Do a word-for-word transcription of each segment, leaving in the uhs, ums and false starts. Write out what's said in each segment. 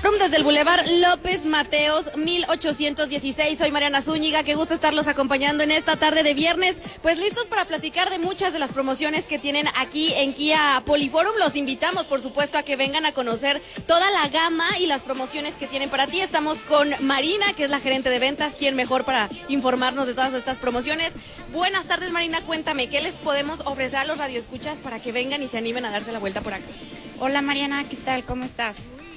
Poliforum desde el Boulevard López Mateos, mil ochocientos dieciséis. Soy Mariana Zúñiga, qué gusto estarlos acompañando en esta tarde de viernes. Pues listos para platicar de muchas de las promociones que tienen aquí en Kia Poliforum. Los invitamos, por supuesto, a que vengan a conocer toda la gama y las promociones que tienen para ti. Estamos con Marina, que es la gerente de ventas. ¿Quién mejor para informarnos de todas estas promociones? Buenas tardes, Marina, cuéntame, ¿qué les podemos ofrecer a los radioescuchas para que vengan y se animen a darse la vuelta por acá? Hola Mariana, ¿qué tal? ¿Cómo estás?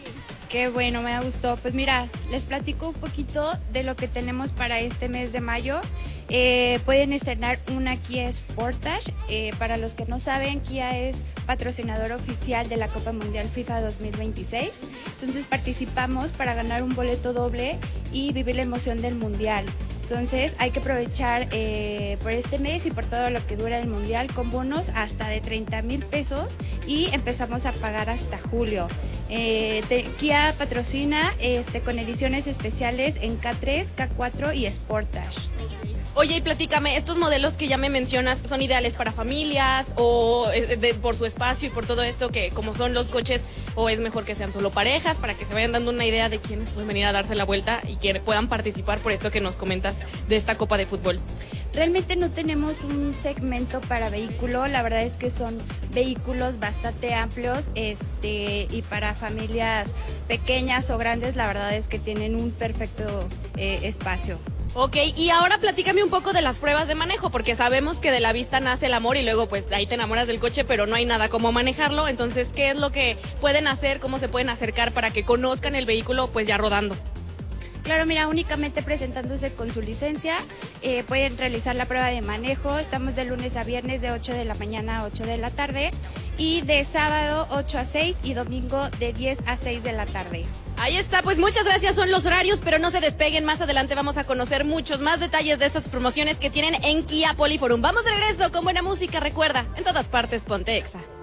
Qué bueno, me gustó. Pues mira, les platico un poquito de lo que tenemos para este mes de mayo. Eh, pueden estrenar una Kia Sportage. Eh, para los que no saben, Kia es patrocinador oficial de la Copa Mundial FIFA dos mil veintiséis. Entonces participamos para ganar un boleto doble y vivir la emoción del Mundial. Entonces hay que aprovechar eh, por este mes y por todo lo que dura el Mundial con bonos hasta de treinta mil pesos y empezamos a pagar hasta julio. Eh, te, Kia patrocina este, con ediciones especiales en K tres, K cuatro y Sportage. Oye, y platícame, ¿estos modelos que ya me mencionas son ideales para familias o eh, de, por su espacio y por todo esto que como son los coches, o es mejor que sean solo parejas para que se vayan dando una idea de quiénes pueden venir a darse la vuelta y que puedan participar por esto que nos comentas de esta Copa de Fútbol? Realmente no tenemos un segmento para vehículo, la verdad es que son vehículos bastante amplios este, y para familias pequeñas o grandes la verdad es que tienen un perfecto eh, espacio. Ok, y ahora platícame un poco de las pruebas de manejo, porque sabemos que de la vista nace el amor y luego pues ahí te enamoras del coche, pero no hay nada como manejarlo. Entonces, ¿qué es lo que pueden hacer, cómo se pueden acercar para que conozcan el vehículo pues ya rodando? Claro, mira, únicamente presentándose con su licencia, eh, pueden realizar la prueba de manejo. Estamos de lunes a viernes de ocho de la mañana a ocho de la tarde y de sábado ocho a seis y domingo de diez a seis de la tarde. Ahí está, pues muchas gracias, son los horarios, pero no se despeguen, más adelante vamos a conocer muchos más detalles de estas promociones que tienen en Kia Poliforum. Vamos de regreso con buena música, recuerda, en todas partes ponte Exa.